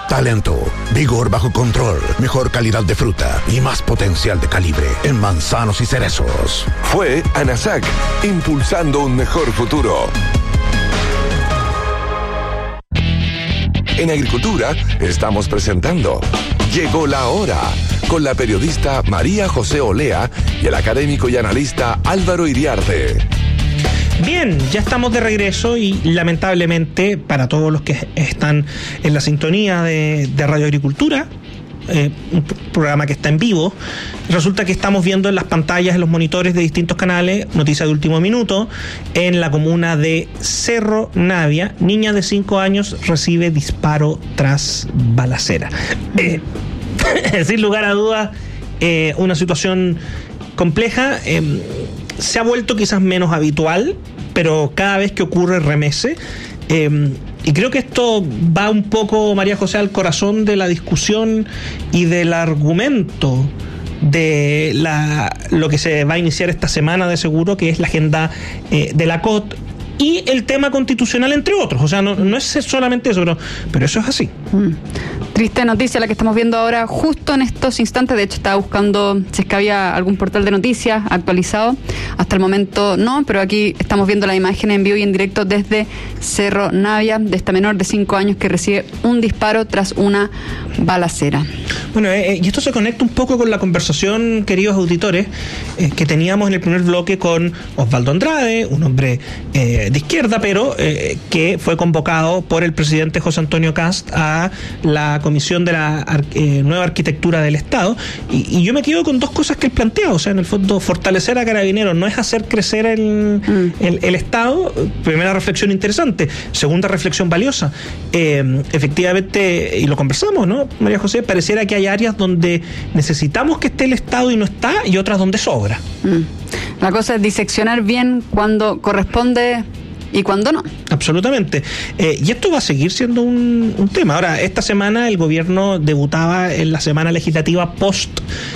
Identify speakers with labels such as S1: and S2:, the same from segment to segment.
S1: Talento, vigor bajo control, mejor calidad de fruta y más potencial de calibre en manzanos y cerezos.
S2: Fue ANASAC, impulsando un mejor futuro. En Agricultura estamos presentando Llegó la Hora, con la periodista María José Olea y el académico y analista Álvaro Iriarte.
S3: Bien, ya estamos de regreso y lamentablemente para todos los que están en la sintonía de Radio Agricultura, un programa que está en vivo, resulta que estamos viendo en las pantallas, en los monitores de distintos canales, noticia de último minuto, en la comuna de Cerro Navia, niña de 5 años recibe disparo tras balacera. Sin lugar a dudas, una situación compleja. Se ha vuelto quizás menos habitual, pero cada vez que ocurre remece. Y creo que esto va un poco, María José, al corazón de la discusión y del argumento de lo que se va a iniciar esta semana de seguro, que es la agenda de la COT y el tema constitucional, entre otros. O sea, no es solamente eso, pero eso es así.
S4: Triste noticia la que estamos viendo ahora, justo en estos instantes. De hecho, estaba buscando si es que había algún portal de noticias actualizado. Hasta el momento no, pero aquí estamos viendo la imagen en vivo y en directo desde Cerro Navia, de esta menor de 5 años que recibe un disparo tras una balacera.
S3: Bueno, y esto se conecta un poco con la conversación, queridos auditores, que teníamos en el primer bloque con Osvaldo Andrade, un hombre de izquierda, pero que fue convocado por el presidente José Antonio Kast a la Comisión de la Nueva Arquitectura del Estado, y yo me quedo con dos cosas que él plantea. O sea, en el fondo, fortalecer a Carabineros no es hacer crecer el Estado. Primera reflexión interesante. Segunda reflexión valiosa. Efectivamente, y lo conversamos, ¿no, María José? Pareciera que hay áreas donde necesitamos que esté el Estado y no está, y otras donde sobra.
S4: La cosa es diseccionar bien cuando corresponde y cuando no.
S3: Absolutamente. Y esto va a seguir siendo un tema. Ahora, esta semana el gobierno debutaba en la semana legislativa post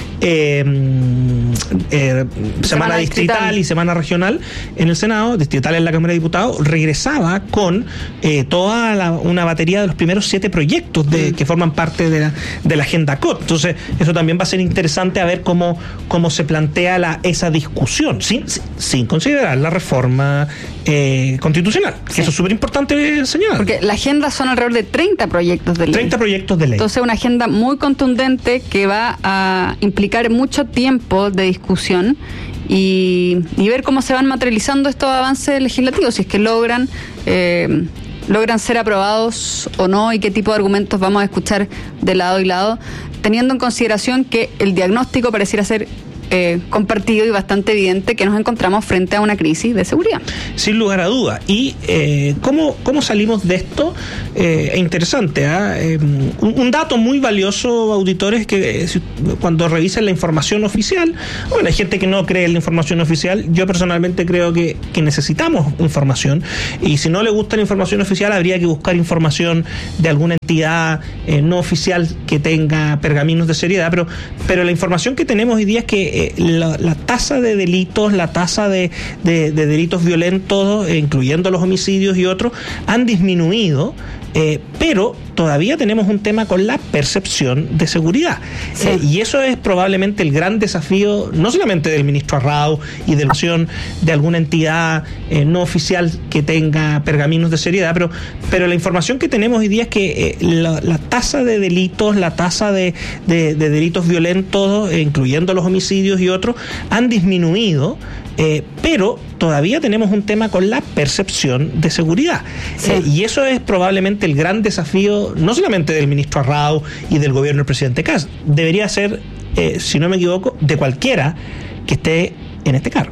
S3: semana distrital y semana regional en el Senado, distrital en la Cámara de Diputados. Regresaba con toda una batería de los primeros 7 proyectos que forman parte de la agenda COT. Entonces, eso también va a ser interesante a ver cómo se plantea esa discusión, sin considerar la reforma constitucional, que eso es súper importante señalar.
S4: Porque la agenda son alrededor de 30 proyectos de ley.
S3: 30 proyectos de ley.
S4: Entonces, una agenda muy contundente que va a implicar mucho tiempo de discusión y ver cómo se van materializando estos avances legislativos, si es que logran ser aprobados o no, y qué tipo de argumentos vamos a escuchar de lado y lado, teniendo en consideración que el diagnóstico pareciera ser compartido y bastante evidente, que nos encontramos frente a una crisis de seguridad.
S3: Sin lugar a dudas. ¿Y cómo salimos de esto? Interesante, ¿eh? Un dato muy valioso, auditores, que cuando revisen la información oficial, bueno, hay gente que no cree en la información oficial. Yo personalmente creo que necesitamos información, y si no le gusta la información oficial, habría que buscar información de alguna entidad no oficial que tenga pergaminos de seriedad, pero la información que tenemos hoy día es que la tasa de delitos, la tasa de delitos violentos, incluyendo los homicidios y otros, han disminuido, pero todavía tenemos un tema con la percepción de seguridad. Sí. Y eso es probablemente el gran desafío, no solamente del ministro Arrau y de la acción de alguna entidad no oficial que tenga pergaminos de seriedad, pero la información que tenemos hoy día es que la tasa de delitos, la tasa de delitos violentos, incluyendo los homicidios y otros, han disminuido, pero todavía tenemos un tema con la percepción de seguridad. Sí. Y eso es probablemente el gran desafío, no solamente del ministro Arrau y del gobierno del presidente Kast, debería ser, si no me equivoco, de cualquiera que esté en este cargo.